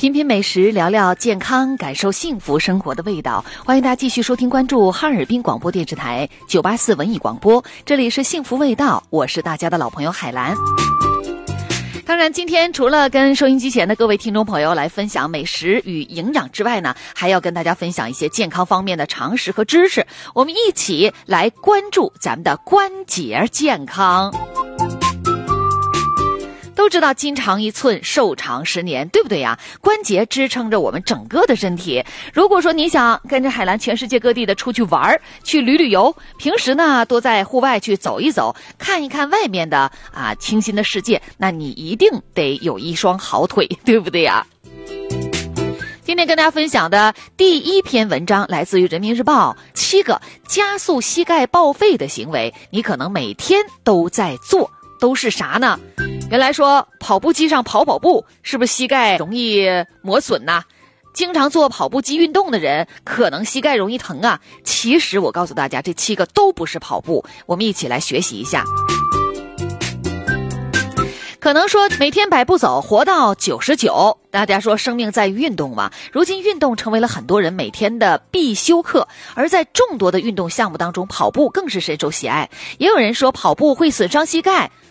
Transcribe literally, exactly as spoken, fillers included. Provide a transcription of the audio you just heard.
品品美食，聊聊健康，感受幸福生活的味道。欢迎大家继续收听关注哈尔滨广播电视台九八四文艺广播，这里是幸福味道，我是大家的老朋友海兰。当然今天除了跟收音机前的各位听众朋友来分享美食与营养之外呢，还要跟大家分享一些健康方面的常识和知识，我们一起来关注咱们的关节健康。都知道筋长一寸，寿长十年，对不对呀？关节支撑着我们整个的身体。如果说你想跟着海兰全世界各地的出去玩，去旅旅游，平时呢多在户外去走一走，看一看外面的啊清新的世界，那你一定得有一双好腿，对不对呀？今天跟大家分享的第一篇文章来自于人民日报，七个加速膝盖报废的行为，你可能每天都在做，都是啥呢？原来说跑步机上跑跑步是不是膝盖容易磨损呢？经常做跑步机运动的人可能膝盖容易疼啊。其实我告诉大家，这七个都不是跑步，我们一起来学习一下。可能说每天百步走，活到九十九。大家说生命在于运动嘛，如今运动成为了很多人每天的必修课，而在众多的运动项目当中，跑步更是深受喜爱。也有人说跑步会损伤膝盖，